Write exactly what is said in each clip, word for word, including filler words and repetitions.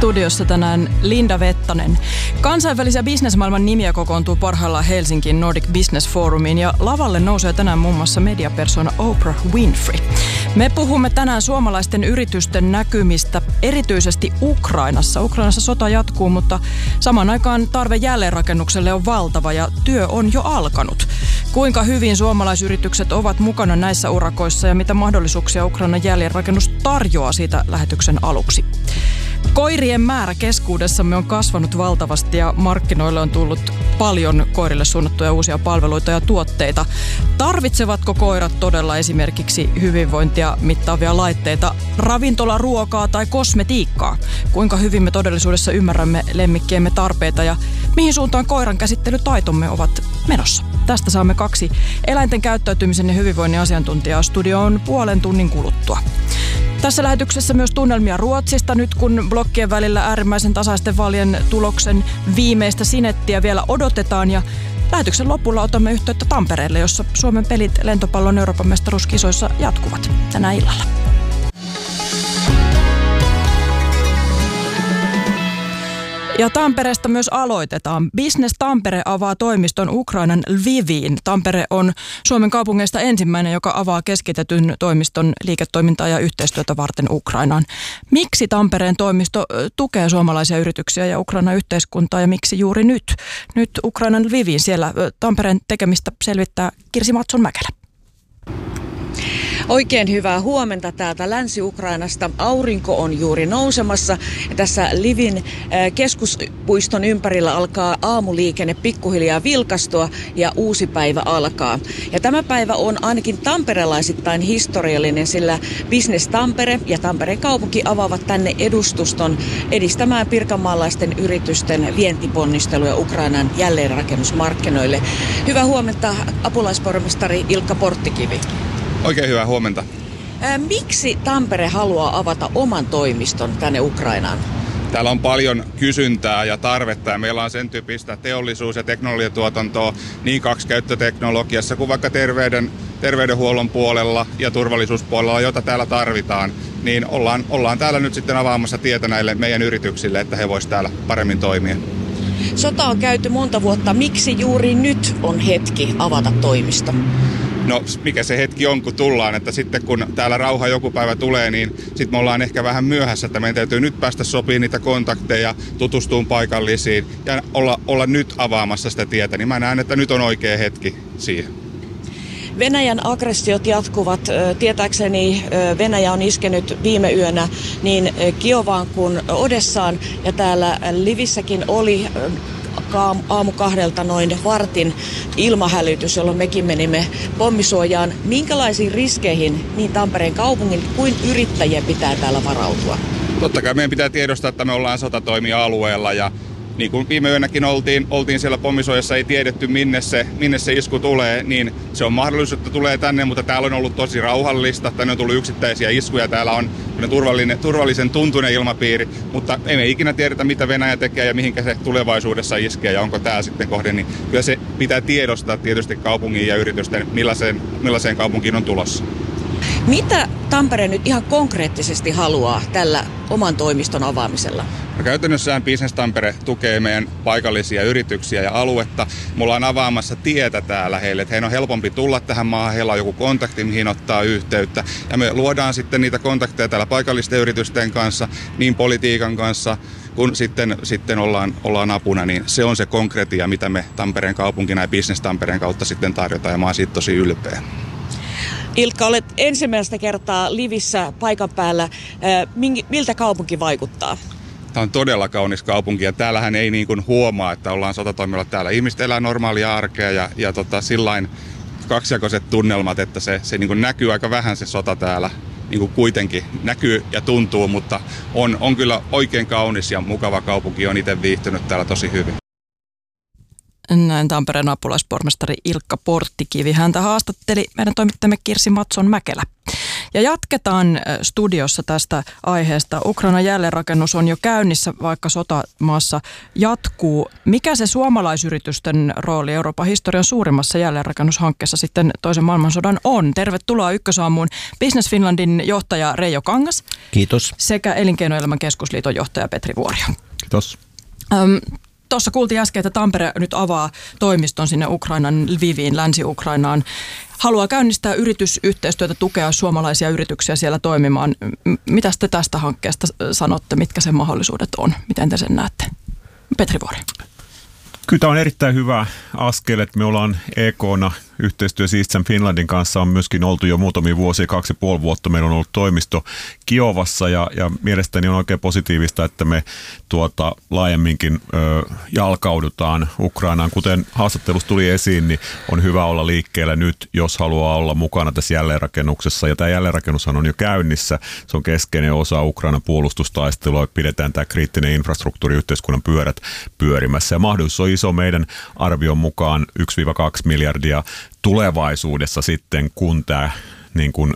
Studiossa tänään Linda Vettanen. Kansainvälisiä bisnesmaailman nimiä kokoontuu parhaillaan Helsinkiin Nordic Business Forumiin ja lavalle nousee tänään muun muassa mediapersona Oprah Winfrey. Me puhumme tänään suomalaisten yritysten näkymistä, erityisesti Ukrainassa. Ukrainassa sota jatkuu, mutta samaan aikaan tarve jälleenrakennukselle on valtava ja työ on jo alkanut. Kuinka hyvin suomalaisyritykset ovat mukana näissä urakoissa ja mitä mahdollisuuksia Ukrainan jälleenrakennus tarjoaa siitä lähetyksen aluksi. Koirien määrä keskuudessamme on kasvanut valtavasti ja markkinoille on tullut paljon koirille suunnattuja uusia palveluita ja tuotteita. Tarvitsevatko koirat todella esimerkiksi hyvinvointia mittaavia laitteita, ravintolaruokaa tai kosmetiikkaa? Kuinka hyvin me todellisuudessa ymmärrämme lemmikkiemme tarpeita ja mihin suuntaan koiran käsittelytaitomme ovat menossa? Tästä saamme kaksi eläinten käyttäytymisen ja hyvinvoinnin asiantuntijaa studioon puolen tunnin kuluttua. Tässä lähetyksessä myös tunnelmia Ruotsista nyt, kun blokkien välillä äärimmäisen tasaisten vaalien tuloksen viimeistä sinettiä vielä odotetaan. Ja lähetyksen lopulla otamme yhteyttä Tampereelle, jossa Suomen pelit lentopallon Euroopan mestaruuskisoissa jatkuvat tänä illalla. Ja Tampereesta myös aloitetaan. Business Tampere avaa toimiston Ukrainan Lviviin. Tampere on Suomen kaupungeista ensimmäinen, joka avaa keskitetyn toimiston liiketoimintaa ja yhteistyötä varten Ukrainaan. Miksi Tampereen toimisto tukee suomalaisia yrityksiä ja Ukrainan yhteiskuntaa ja miksi juuri nyt? Nyt Ukrainan Lviviin siellä Tampereen tekemistä selvittää Kirsi Matson-Mäkelä. Oikein hyvää huomenta täältä Länsi-Ukrainasta. Aurinko on juuri nousemassa ja tässä Lvivin keskuspuiston ympärillä alkaa aamuliikenne pikkuhiljaa vilkastua ja uusi päivä alkaa. Ja tämä päivä on ainakin tamperelaisittain historiallinen, sillä Business Tampere ja Tampereen kaupunki avaavat tänne edustuston edistämään pirkanmaalaisten yritysten vientiponnisteluja Ukrainan jälleenrakennusmarkkinoille. Hyvää huomenta apulaispormestari Ilkka Porttikivi. Oikein hyvää huomenta. Ää, miksi Tampere haluaa avata oman toimiston tänne Ukrainaan? Täällä on paljon kysyntää ja tarvetta ja meillä on sen tyyppistä teollisuus- ja teknologiatuotantoa niin kaksikäyttöteknologiassa kuin vaikka terveyden, terveydenhuollon puolella ja turvallisuuspuolella, jota täällä tarvitaan. Niin ollaan, ollaan täällä nyt sitten avaamassa tietä näille meidän yrityksille, että he voisivat täällä paremmin toimia. Sota on käyty monta vuotta. Miksi juuri nyt on hetki avata toimisto? No mikä se hetki on, kun tullaan, että sitten kun täällä rauha joku päivä tulee, niin sitten me ollaan ehkä vähän myöhässä, että meidän täytyy nyt päästä sopimaan niitä kontakteja, tutustumaan paikallisiin ja olla, olla nyt avaamassa sitä tietä, niin mä näen, että nyt on oikea hetki siihen. Venäjän aggressiot jatkuvat. Tietääkseni Venäjä on iskenyt viime yönä niin Kiovaan kuin Odessaan ja täällä Lvivissäkin oli aamu kahdelta noin vartin ilmahälytys, jolloin mekin menimme pommisuojaan. Minkälaisiin riskeihin niin Tampereen kaupungin kuin yrittäjien pitää täällä varautua? Totta kai meidän pitää tiedostaa, että me ollaan sotatoimia-alueella ja niin kuin viime yönäkin oltiin, oltiin siellä pommisuojassa, ei tiedetty minne se, minne se isku tulee, niin se on mahdollisuus, että tulee tänne, mutta täällä on ollut tosi rauhallista, tänne on tullut yksittäisiä iskuja, täällä on turvallinen, turvallisen tuntuinen ilmapiiri, mutta ei me ikinä tiedetä, mitä Venäjä tekee ja mihinkä se tulevaisuudessa iskee ja onko tää sitten kohde, niin kyllä se pitää tiedostaa tietysti kaupungin ja yritysten, millaiseen, millaiseen kaupunkiin on tulossa. Mitä Tampere nyt ihan konkreettisesti haluaa tällä oman toimiston avaamisella? No käytännössään Business Tampere tukee meidän paikallisia yrityksiä ja aluetta. Me ollaan avaamassa tietä täällä heille, että heidän on helpompi tulla tähän maahan, heillä on joku kontakti, mihin ottaa yhteyttä. Ja me luodaan sitten niitä kontakteja täällä paikallisten yritysten kanssa, niin politiikan kanssa, kun sitten, sitten ollaan, ollaan apuna, niin se on se konkretia, mitä me Tampereen kaupunkina ja Business Tampereen kautta sitten tarjotaan, ja mä oon siitä tosi ylpeä. Ilkka, olet ensimmäistä kertaa Lvivissä paikan päällä. Miltä kaupunki vaikuttaa? Tämä on todella kaunis kaupunki ja täällähän ei niin kuin huomaa, että ollaan sotatoimilla täällä. Ihmiset elää normaalia arkea ja, ja tota, sillain kaksijakoiset tunnelmat, että se, se niin kuin näkyy aika vähän se sota täällä. Niin kuin kuitenkin näkyy ja tuntuu, mutta on, on kyllä oikein kaunis ja mukava kaupunki. Olen itse viihtynyt täällä tosi hyvin. Näin Tampereen apulaispormestari Ilkka Porttikivi. Häntä haastatteli meidän toimittajamme Kirsi Matson-Mäkelä. Ja jatketaan studiossa tästä aiheesta. Ukrainan jälleenrakennus on jo käynnissä, vaikka sota maassa jatkuu. Mikä se suomalaisyritysten rooli Euroopan historian suurimmassa jälleenrakennushankkeessa sitten toisen maailmansodan on? Tervetuloa Ykkösaamuun Business Finlandin johtaja Reijo Kangas. Kiitos. Sekä Elinkeinoelämän keskusliiton johtaja Petri Vuorio. Kiitos. Öm, Tuossa kuultiin äsken, että Tampere nyt avaa toimiston sinne Ukrainan Lviviin, Länsi-Ukrainaan. Haluaa käynnistää yritysyhteistyötä, tukea suomalaisia yrityksiä siellä toimimaan. Mitä te tästä hankkeesta sanotte? Mitkä sen mahdollisuudet on? Miten te sen näette? Petri Vuori. Kyllä tämä on erittäin hyvä askel, että me ollaan E K:na yhteistyössä East Finlandin kanssa on myöskin oltu jo muutamia vuosia, kaksi ja puoli vuotta. Meillä on ollut toimisto Kiovassa ja, ja mielestäni on oikein positiivista, että me tuota, laajemminkin ö, jalkaudutaan Ukrainaan. Kuten haastattelussa tuli esiin, niin on hyvä olla liikkeellä nyt, jos haluaa olla mukana tässä jälleenrakennuksessa. Ja tämä jälleenrakennushan on jo käynnissä. Se on keskeinen osa Ukrainan puolustustaistelua. Pidetään tämä kriittinen infrastruktuuri, yhteiskunnan pyörät pyörimässä. Ja mahdollisuus on iso meidän arvion mukaan yksi kaksi miljardia tulevaisuudessa sitten, kun tämä niin kuin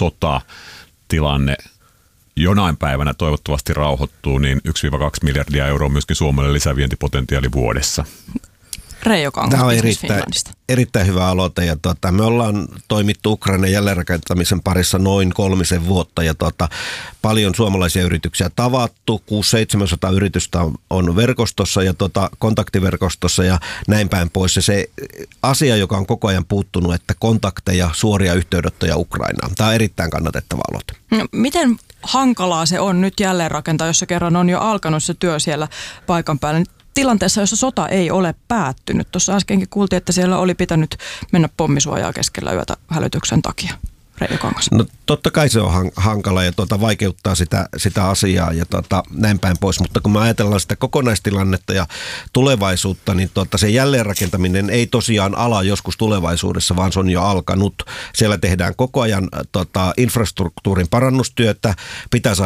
sotatilanne jonain päivänä toivottavasti rauhoittuu, niin yksi kaksi miljardia euroa myöskin Suomelle lisävientipotentiaali vuodessa. Reijo Kangas. Tämä on erittäin, erittäin hyvä aloite. Ja tuota, me ollaan toimittu Ukrainan jälleenrakentamisen parissa noin kolmisen vuotta ja tuota, paljon suomalaisia yrityksiä tavattu. kuusi seitsemänsataa yritystä on, on verkostossa ja tuota, kontaktiverkostossa ja näin päin pois. Ja se asia, joka on koko ajan puuttunut, että kontakteja, suoria yhteydenottoja Ukrainaan. Tämä on erittäin kannatettava aloite. No, miten hankalaa se on nyt jälleenrakentaa, jos se kerran on jo alkanut se työ siellä paikan päällä? Tilanteessa, jossa sota ei ole päättynyt. Tuossa äskenkin kuultiin, että siellä oli pitänyt mennä pommisuojaa keskellä yötä hälytyksen takia. Reijo Kangas. No totta kai se on hankala ja tuota, vaikeuttaa sitä, sitä asiaa ja tuota, näin päin pois, mutta kun me ajatellaan sitä kokonaistilannetta ja tulevaisuutta, niin tuota, se jälleenrakentaminen ei tosiaan ala joskus tulevaisuudessa, vaan se on jo alkanut. Siellä tehdään koko ajan tuota, infrastruktuurin parannustyötä, pitää saada